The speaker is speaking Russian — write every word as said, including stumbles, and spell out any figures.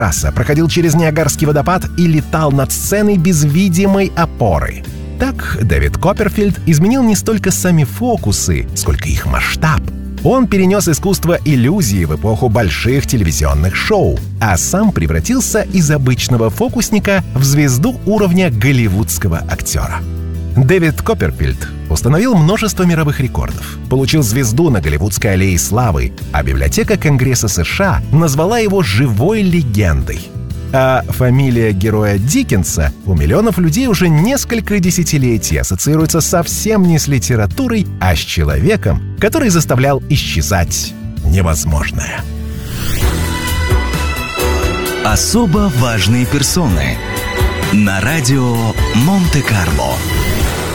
раз проходил через Ниагарский водопад и летал над сценой без видимой опоры. Так Дэвид Копперфильд изменил не столько сами фокусы, сколько их масштаб. Он перенес искусство иллюзии в эпоху больших телевизионных шоу, а сам превратился из обычного фокусника в звезду уровня голливудского актера. Дэвид Копперфильд установил множество мировых рекордов, получил звезду на Голливудской аллее славы, а библиотека Конгресса США назвала его живой легендой. А фамилия героя Диккенса у миллионов людей уже несколько десятилетий ассоциируется совсем не с литературой, а с человеком, который заставлял исчезать невозможное. Особо важные персоны на радио Монте-Карло.